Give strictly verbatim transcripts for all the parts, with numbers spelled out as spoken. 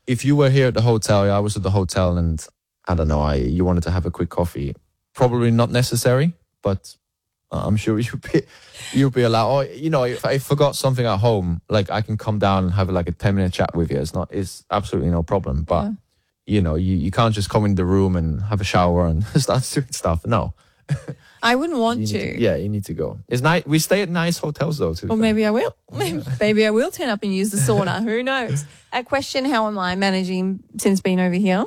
if you were here at the hotel, I was at the hotel and I don't know, I you wanted to have a quick coffee, probably not necessary, but I'm sure you'd be, you'd be allowed. Or, you know, if I forgot something at home, like I can come down and have like a ten minute chat with you. It's not, it's absolutely no problem. But, yeah. you know, you, you can't just come in the room and have a shower and start doing stuff. No. I wouldn't want to. to. Yeah, you need to go. It's nice. We stay at nice hotels though, too. Or maybe I will. Maybe I will turn up and use the sauna. Who knows? A question, how am I managing since being over here?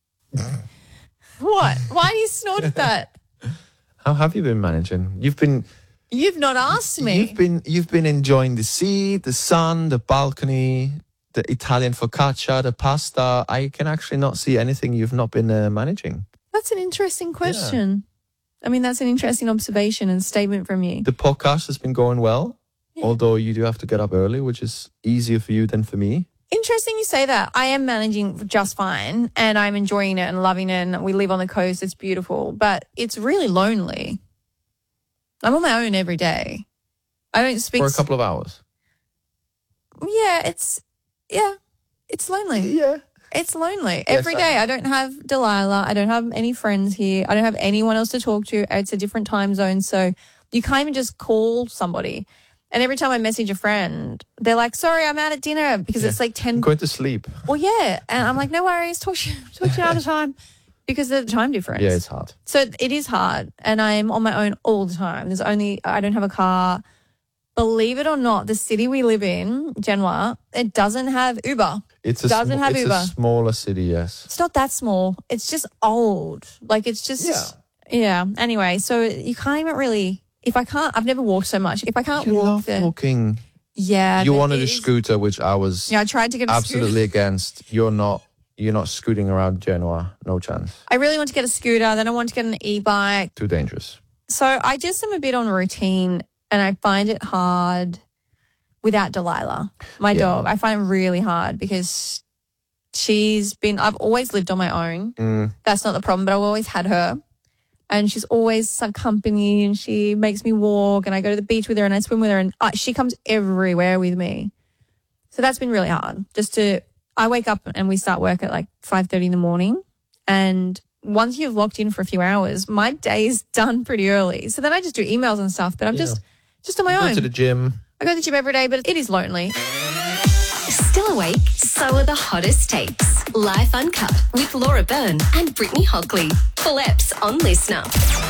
What? Why do you snort at that? How have you been managing? You've been... You've not asked me. You've been You've been enjoying the sea, the sun, the balcony, the Italian focaccia, the pasta. I can actually not see anything you've not been uh, managing. That's an interesting question. Yeah. I mean, that's an interesting observation and statement from you. The podcast has been going well, yeah. although you do have to get up early, which is easier for you than for me. Interesting you say that. I am managing just fine and I'm enjoying it and loving it, and we live on the coast. It's beautiful, but it's really lonely. I'm on my own every day. I don't speak... For a couple of hours? Yeah, it's... Yeah, it's lonely. Yeah. It's lonely. Yes, every day I don't have Delilah. I don't have any friends here. I don't have anyone else to talk to. It's a different time zone, so you can't even just call somebody. And every time I message a friend, they're like, sorry, I'm out at dinner because yeah. it's like ten... I'm going to sleep. Well, yeah. And I'm like, no worries, talk to you, talk to you another time because of the time difference. Yeah, it's hard. So it is hard. And I'm on my own all the time. There's only... I don't have a car. Believe it or not, the city we live in, Genoa, it doesn't have Uber. It's a doesn't sm- have it's Uber. a smaller city, yes. It's not that small. It's just old. Like, it's just... Yeah. Yeah. Anyway, so you can't even really... If I can't, I've never walked so much. If I can't you walk love there, walking. Yeah. You wanted a scooter, which I was yeah, I tried to get a absolutely scooter. against. You're not you're not scooting around Genoa. No chance. I really want to get a scooter. Then I want to get an e-bike. Too dangerous. So I just am a bit on routine and I find it hard without Delilah, my yeah. dog. I find it really hard because she's been, I've always lived on my own. Mm. That's not the problem, but I've always had her. And she's always some company and she makes me walk and I go to the beach with her and I swim with her and uh, she comes everywhere with me. So that's been really hard. Just to, I wake up and we start work at like five thirty in the morning, and once you've locked in for a few hours, my day is done pretty early. So then I just do emails and stuff, but I'm yeah. just, just on my you own. Go to the gym. I go to the gym every day, but it is lonely. Still awake? So are the hottest takes. Life Uncut with Laura Byrne and Brittany Hockley. Full eps on Listener.